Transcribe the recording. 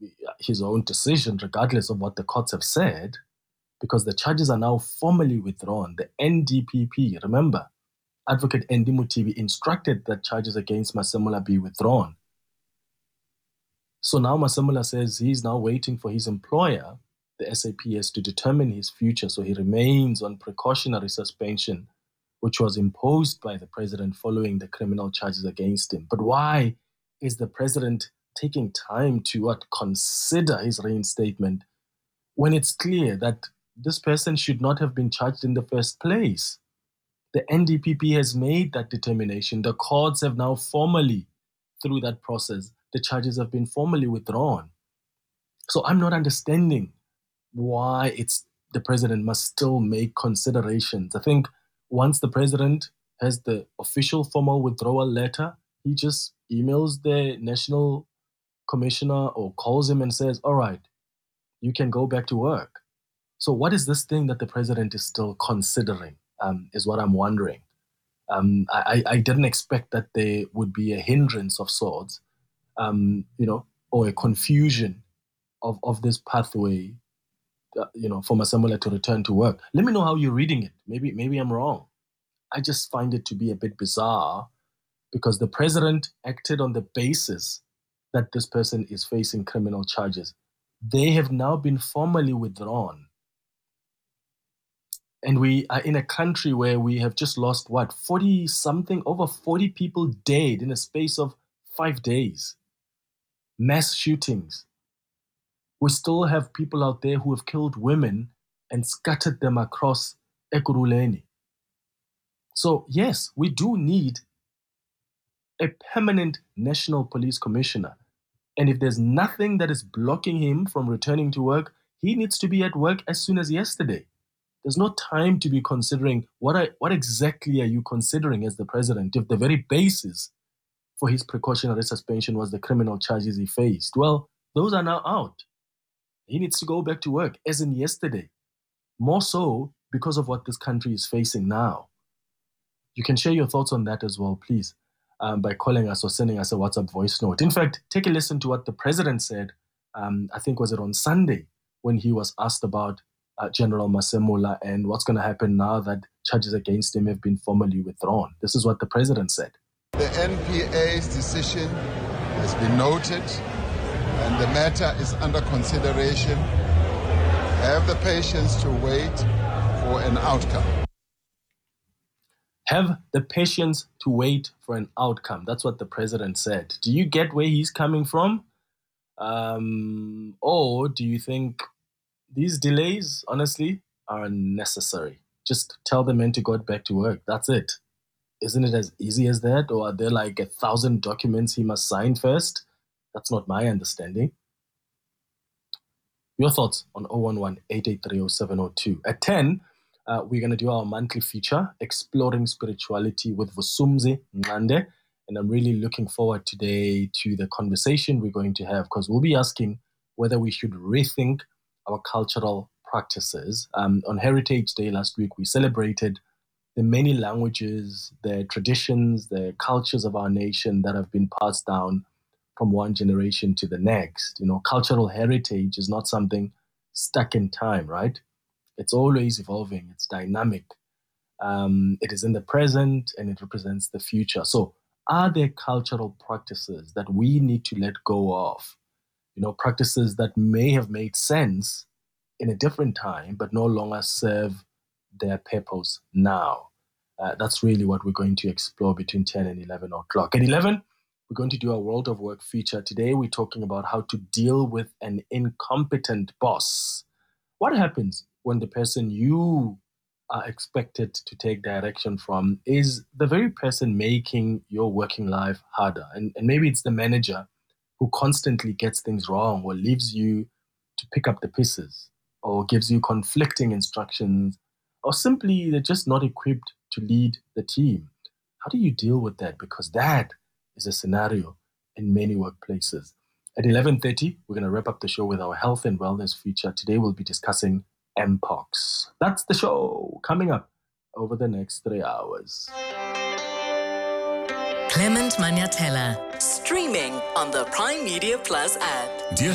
his own decision, regardless of what the courts have said, because the charges are now formally withdrawn. The NDPP, remember, Advocate Andy Mutibi instructed that charges against Masemola be withdrawn. So now Masemola says he's now waiting for his employer, the SAPS, to determine his future. So he remains on precautionary suspension, which was imposed by the president following the criminal charges against him. But why is the president taking time to consider his reinstatement when it's clear that this person should not have been charged in the first place? The NDPP has made that determination. The courts have now formally, through that process, the charges have been formally withdrawn. So I'm not understanding why the president must still make considerations. I think once the president has the official formal withdrawal letter, he just emails the national commissioner or calls him and says, all right, you can go back to work. So what is this thing that the president is still considering, is what I'm wondering. I didn't expect that there would be a hindrance of sorts, or a confusion of this pathway, for Masemola to return to work. Let me know how you're reading it. Maybe I'm wrong. I just find it to be a bit bizarre because the president acted on the basis that this person is facing criminal charges. They have now been formally withdrawn. And we are in a country where we have just lost, 40-something, over 40 people dead in a space of 5 days. Mass shootings. We still have people out there who have killed women and scattered them across Ekurhuleni. So yes, we do need a permanent national police commissioner. And if there's nothing that is blocking him from returning to work, he needs to be at work as soon as yesterday. There's no time to be considering what exactly are you considering as the president if the very basis for his precautionary suspension was the criminal charges he faced. Well, those are now out. He needs to go back to work, as in yesterday. More so because of what this country is facing now. You can share your thoughts on that as well, please, by calling us or sending us a WhatsApp voice note. In fact, take a listen to what the president said, I think was it on Sunday, when he was asked about General Masemola and what's going to happen now that charges against him have been formally withdrawn. This is what the president said. The NPA's decision has been noted and the matter is under consideration. Have the patience to wait for an outcome. Have the patience to wait for an outcome. That's what the president said. Do you get where he's coming from? Or do you think these delays, honestly, are unnecessary? Just tell the men to go back to work. That's it. Isn't it as easy as that? Or are there like 1,000 documents he must sign first? That's not my understanding. Your thoughts on 011-883-0702. At 10, we're going to do our monthly feature, Exploring Spirituality with Vusumuzi Nqande. And I'm really looking forward today to the conversation we're going to have, because we'll be asking whether we should rethink our cultural practices. On Heritage Day last week, we celebrated the many languages, the traditions, the cultures of our nation that have been passed down from one generation to the next. Cultural heritage is not something stuck in time, right? It's always evolving. It's dynamic. It is in the present and it represents the future. So are there cultural practices that we need to let go of? Practices that may have made sense in a different time, but no longer serve their purpose now. That's really what we're going to explore between 10 and 11 o'clock. At 11, we're going to do a World of Work feature. Today, we're talking about how to deal with an incompetent boss. What happens when the person you are expected to take direction from is the very person making your working life harder? And maybe it's the manager who constantly gets things wrong or leaves you to pick up the pieces or gives you conflicting instructions, or simply they're just not equipped to lead the team. How do you deal with that? Because that is a scenario in many workplaces. At 11:30, we're going to wrap up the show with our health and wellness feature. Today, we'll be discussing Mpox. That's the show coming up over the next 3 hours. Clement Manyathela, streaming on the Prime Media Plus app.